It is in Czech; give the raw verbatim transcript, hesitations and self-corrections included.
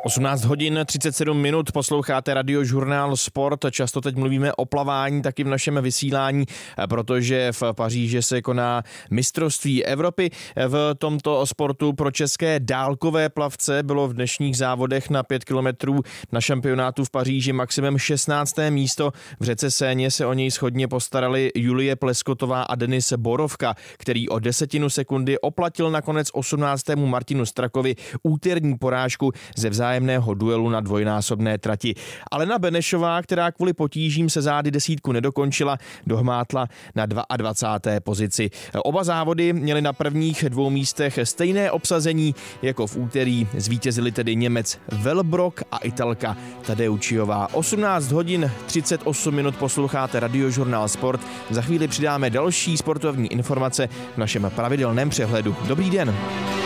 osmnáct hodin třicet sedm minut, posloucháte Radiožurnál Sport. Často teď mluvíme o plavání taky v našem vysílání, protože v Paříži se koná mistrovství Evropy v tomto sportu. Pro české dálkové plavce bylo v dnešních závodech na pět kilometrů na šampionátu v Paříži maximum šestnácté místo. V řece Séně se o něj shodně postarali Julie Pleskotová a Denis Borovka, který o desetinu sekundy oplatil nakonec osmnáctému Martinu Strakovi úterní porážku ze vzájemného duelu na dvojnásobné trati. Alena Benešová, která kvůli potížím se zády desítku nedokončila, dohmátla na dvacáté druhé pozici. Oba závody měly na prvních dvou místech stejné obsazení jako v úterý. Zvítězili tedy Němec Velbrok a Italka Tadeucciová. osmnáct hodin třicet osm minut, posloucháte Radiožurnál Sport. Za chvíli přidáme další sportovní informace v našem pravidelném přehledu. Dobrý den.